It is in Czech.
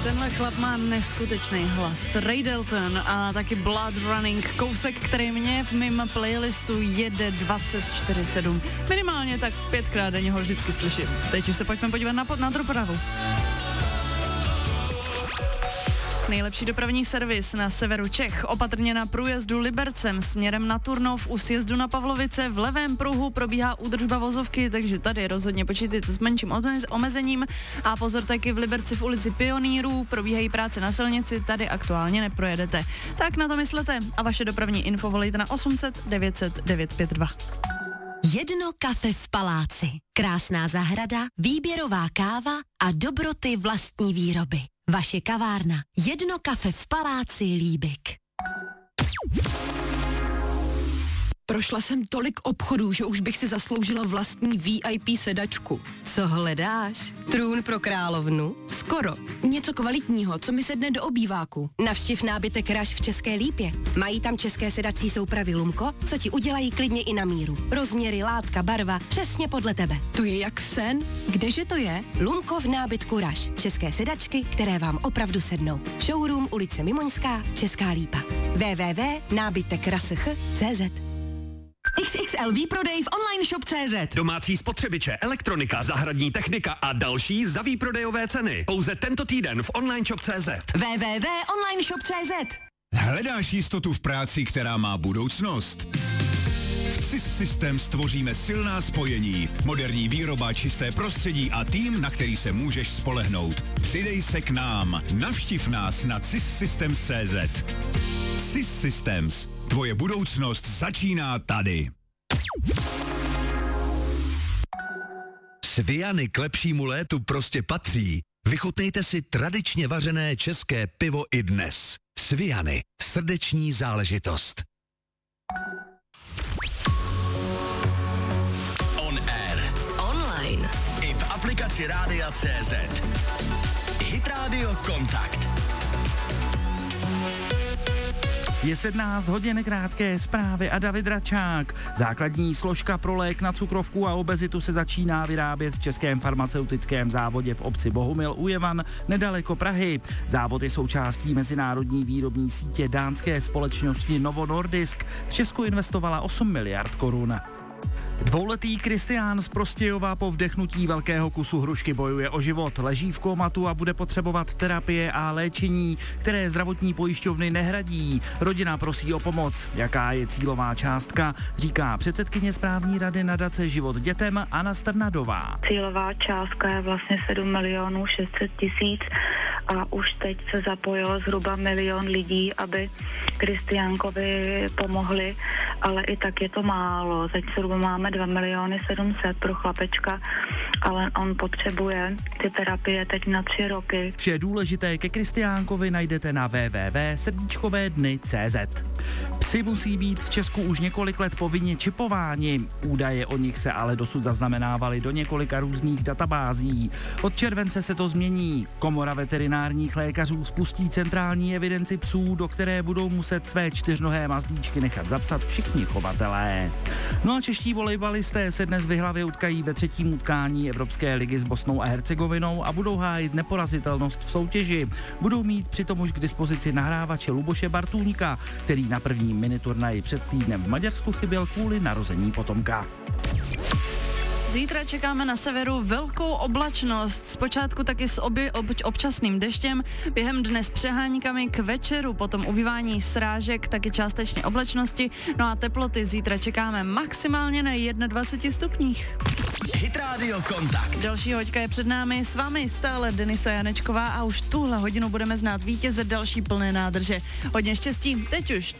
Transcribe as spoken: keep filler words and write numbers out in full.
Tenhle chlap má neskutečný hlas. Ray Dalton a taky Blood Running, kousek, který mě v mém playlistu jede dvacet čtyři sedm. Minimálně tak pětkrát denně ho vždycky slyším. Teď už se pojďme podívat na, na dopravu. Nejlepší dopravní servis na severu Čech, opatrně na průjezdu Libercem směrem na Turnov u sjezdu na Pavlovice, v levém pruhu probíhá údržba vozovky, takže tady rozhodně počítejte s menším omezením a pozor taky v Liberci v ulici Pionýrů, probíhají práce na silnici, tady aktuálně neprojedete. Tak na to myslete a vaše dopravní info volejte na osm set devět set devět pět dva. Jedno kafe v paláci, krásná zahrada, výběrová káva a dobroty vlastní výroby. Vaše kavárna. Jedno kafe v paláci Líbik. Prošla jsem tolik obchodů, že už bych si zasloužila vlastní V I P sedačku. Co hledáš? Trůn pro královnu? Skoro. Něco kvalitního, co mi sedne do obýváku. Navštiv nábytek Rush v České Lípě. Mají tam české sedací soupravy Lumko, co ti udělají klidně i na míru. Rozměry, látka, barva, přesně podle tebe. To je jak sen. Kdeže to je? Lumko v nábytku Rush. České sedačky, které vám opravdu sednou. Showroom ulice Mimoňská, Česká Lípa. w w w tečka nábytek rush tečka cé zet. X X L výprodej v online shop tečka cé zet. Domácí spotřebiče, elektronika, zahradní technika a další za výprodejové ceny. Pouze tento týden v online shop tečka cé zet. w w w tečka online shop tečka cé zet. Hledáš jistotu v práci, která má budoucnost? V C I S Systems tvoříme silná spojení, moderní výroba, čisté prostředí a tým, na který se můžeš spolehnout. Přidej se k nám, navštiv nás na C I S Systems tečka cé zet. C I S Systems. Tvoje budoucnost začíná tady. Sviany k lepšímu létu prostě patří. Vychutnejte si tradičně vařené české pivo i dnes. Sviany. Srdeční záležitost. On air. Online. I v aplikaci Rádia tečka cé zet. Hit Radio Kontakt. Je sedmnáct hodin, krátké zprávy a David Račák. Základní složka pro lék na cukrovku a obezitu se začíná vyrábět v Českém farmaceutickém závodě v obci Bohumil u Jevan nedaleko Prahy. Závod je součástí mezinárodní výrobní sítě dánské společnosti Novo Nordisk. V Česku investovala osm miliard korun. Dvouletý Kristián z Prostějova po vdechnutí velkého kusu hrušky bojuje o život, leží v komatu a bude potřebovat terapie a léčení, které zdravotní pojišťovny nehradí. Rodina prosí o pomoc. Jaká je cílová částka, říká předsedkyně správní rady nadace Život dětem Anna Strnadová. Cílová částka je vlastně sedm milionů šest set tisíc a už teď se zapojilo zhruba milion lidí, aby Kristiánkovi pomohli, ale i tak je to málo. Teď zhruba máme dva miliony sedm set pro chlapečka, ale on potřebuje ty terapie teď na tři roky. Vše důležité ke Kristiánkovi najdete na w w w tečka srdíčkové dny tečka cé zet. Psi musí být v Česku už několik let povinně čipováni. Údaje o nich se ale dosud zaznamenávaly do několika různých databází. Od července se to změní. Komora veterinárních lékařů spustí centrální evidenci psů, do které budou muset své čtyřnohé mazlíčky nechat zapsat všichni chovatelé. No a čeští volejbalisté se dnes v Jihlavě utkají ve třetím utkání Evropské ligy s Bosnou a Hercegovinou a budou hájit neporazitelnost v soutěži. Budou mít přitom už k dispozici nahrávače Luboše Bartůňka, který na prvním miniturnaji před týdnem v Maďarsku chyběl kvůli narození potomka. Zítra čekáme na severu velkou oblačnost, zpočátku taky s oby, ob, občasným deštěm, během dne s přeháníkami k večeru, potom ubývání srážek, taky částečně oblačnosti, no a teploty zítra čekáme maximálně na dvacet jedna stupních. Hit Radio Kontakt. Další hoďka je před námi, s vámi stále Denisa Janečková a už tuhle hodinu budeme znát vítěze další plné nádrže. Hodně štěstí, teď už